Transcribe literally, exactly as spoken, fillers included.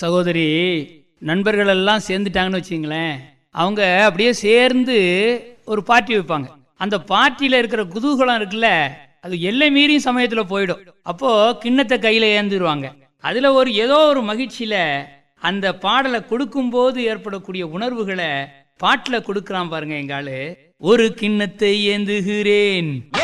சகோதரி, நண்பர்கள் எல்லாம் சேர்ந்துட்டாங்கன்னு வச்சுங்களேன், அவங்க அப்படியே சேர்ந்து ஒரு பார்ட்டி வைப்பாங்க. அந்த பார்ட்டியில் இருக்கிற குதூகலம் இருக்குல்ல, அது எல்லை மீறியும் சமயத்தில் போயிடும். அப்போ கிண்ணத்தை கையில் ஏந்திருவாங்க. அதில் ஒரு ஏதோ ஒரு மகிழ்ச்சியில் அந்த பாடலை கொடுக்கும்போது ஏற்படக்கூடிய உணர்வுகளை பாட்டில் கொடுக்குறான் பாருங்க எங்காலு. ஒரு கிண்ணத்தை ஏந்துகிறேன்